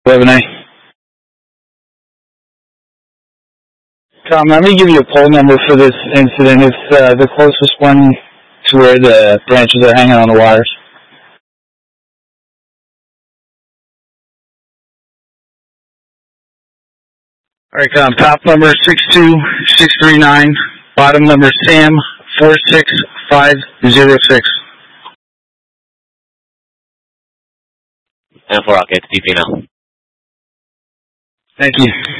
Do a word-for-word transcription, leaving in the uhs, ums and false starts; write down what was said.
eleven A. Tom, let me give you a poll number for this incident. It's uh, the closest one to where the branches are hanging on the wires. All right, Tom. Top number six two six three nine. Bottom number Sam four six five zero six. And four, I'll get to D P now. Thank you.